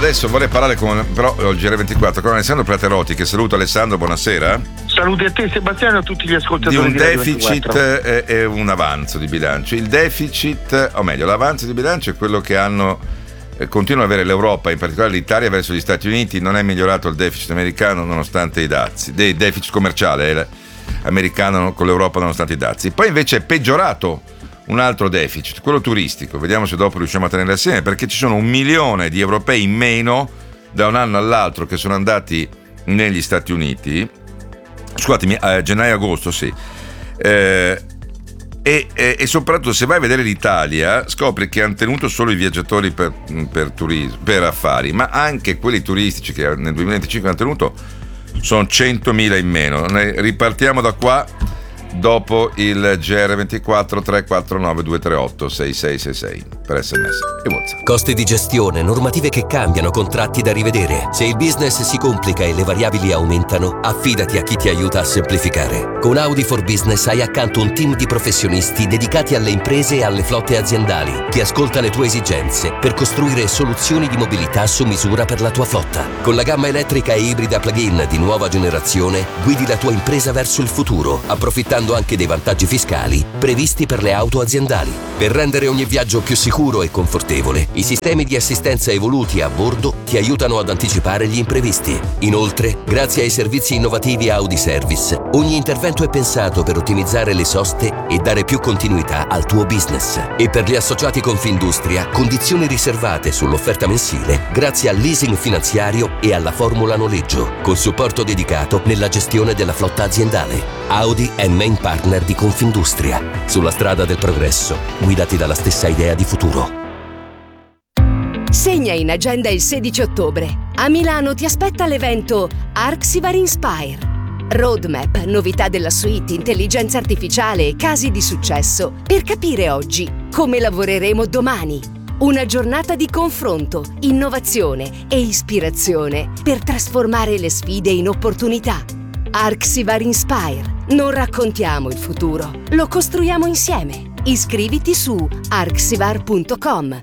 adesso vorrei parlare però il GR24 con Alessandro Praterotti, che saluto. Alessandro, buonasera. Saluti a te Sebastiano e a tutti gli ascoltatori. Di un deficit e un avanzo di bilancio. Il deficit, o meglio, l'avanzo di bilancio è quello che continua ad avere l'Europa, in particolare l'Italia verso gli Stati Uniti. Non è migliorato il deficit americano nonostante i dazi, del deficit commerciale americano con l'Europa nonostante i dazi. Poi invece è peggiorato un altro deficit, quello turistico. Vediamo se dopo riusciamo a tenere assieme, perché ci sono 1 milione di europei in meno da un anno all'altro che sono andati negli Stati Uniti, scusatemi, gennaio-agosto, sì. E soprattutto se vai a vedere l'Italia scopri che hanno tenuto solo i viaggiatori per turismo, per affari, ma anche quelli turistici che nel 2025 hanno tenuto sono 100.000 in meno. Ripartiamo da qua dopo il GR24 349 238 6666 per SMS e WhatsApp. Costi di gestione, normative che cambiano, contratti da rivedere. Se il business si complica e le variabili aumentano, affidati a chi ti aiuta a semplificare. Con Audi for Business hai accanto un team di professionisti dedicati alle imprese e alle flotte aziendali che ascolta le tue esigenze per costruire soluzioni di mobilità su misura per la tua flotta. Con la gamma elettrica e ibrida plug-in di nuova generazione guidi la tua impresa verso il futuro, approfittando anche dei vantaggi fiscali previsti per le auto aziendali. Per rendere ogni viaggio più sicuro e confortevole, i sistemi di assistenza evoluti a bordo ti aiutano ad anticipare gli imprevisti. Inoltre, grazie ai servizi innovativi Audi Service, ogni intervento è pensato per ottimizzare le soste e dare più continuità al tuo business. E per gli associati Confindustria, condizioni riservate sull'offerta mensile grazie al leasing finanziario e alla formula noleggio, con supporto dedicato nella gestione della flotta aziendale. Audi è main partner di Confindustria. Sulla strada del progresso, guidati dalla stessa idea di futuro. Segna in agenda il 16 ottobre. A Milano ti aspetta l'evento Arxivar Inspire. Roadmap, novità della suite, intelligenza artificiale e casi di successo per capire oggi come lavoreremo domani. Una giornata di confronto, innovazione e ispirazione per trasformare le sfide in opportunità. Arxivar Inspire. Non raccontiamo il futuro, lo costruiamo insieme. Iscriviti su arxivar.com.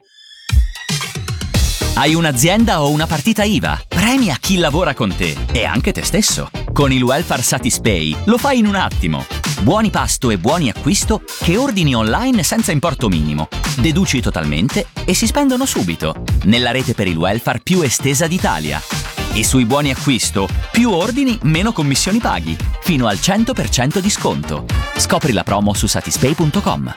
Hai un'azienda o una partita IVA? Premi a chi lavora con te e anche te stesso. Con il Welfare Satispay lo fai in un attimo. Buoni pasto e buoni acquisto che ordini online senza importo minimo. Deduci totalmente e si spendono subito. Nella rete per il welfare più estesa d'Italia. E sui buoni acquisto, più ordini, meno commissioni paghi. Fino al 100% di sconto. Scopri la promo su satispay.com.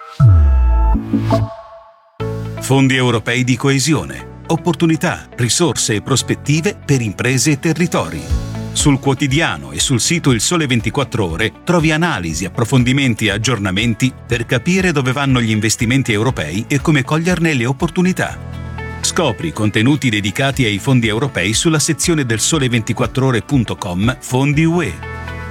Fondi europei di coesione. Opportunità, risorse e prospettive per imprese e territori. Sul quotidiano e sul sito Il Sole 24 Ore trovi analisi, approfondimenti e aggiornamenti per capire dove vanno gli investimenti europei e come coglierne le opportunità. Scopri contenuti dedicati ai fondi europei sulla sezione del sole24ore.com Fondi UE.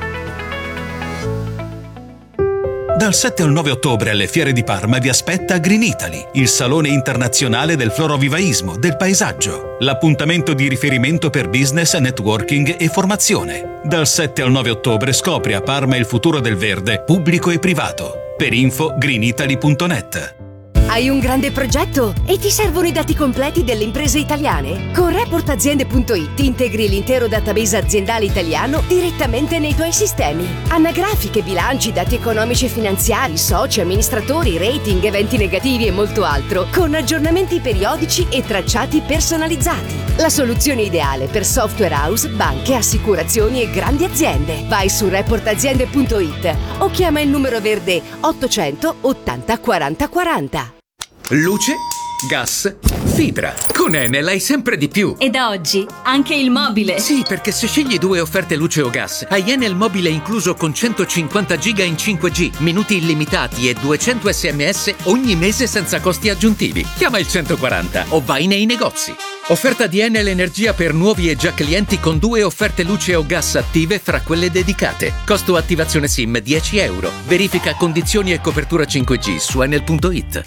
Dal 7 al 9 ottobre alle Fiere di Parma vi aspetta Green Italy, il salone internazionale del florovivaismo, del paesaggio, l'appuntamento di riferimento per business, networking e formazione. Dal 7 al 9 ottobre scopri a Parma il futuro del verde, pubblico e privato. Per info greenitaly.net. Hai un grande progetto e ti servono i dati completi delle imprese italiane? Con reportaziende.it integri l'intero database aziendale italiano direttamente nei tuoi sistemi. Anagrafiche, bilanci, dati economici e finanziari, soci, amministratori, rating, eventi negativi e molto altro, con aggiornamenti periodici e tracciati personalizzati. La soluzione ideale per software house, banche, assicurazioni e grandi aziende. Vai su reportaziende.it o chiama il numero verde 800 80 40 40. Luce, gas, fibra. Con Enel hai sempre di più. E da oggi anche il mobile. Sì, perché se scegli 2 offerte luce o gas, hai Enel mobile incluso con 150 giga in 5G, minuti illimitati e 200 SMS ogni mese senza costi aggiuntivi. Chiama il 140 o vai nei negozi. Offerta di Enel Energia per nuovi e già clienti con 2 offerte luce o gas attive fra quelle dedicate. Costo attivazione SIM €10. Verifica condizioni e copertura 5G su enel.it.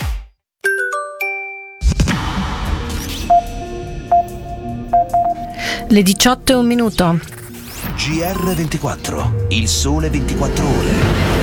Le 18:01. GR24, il sole 24 ore.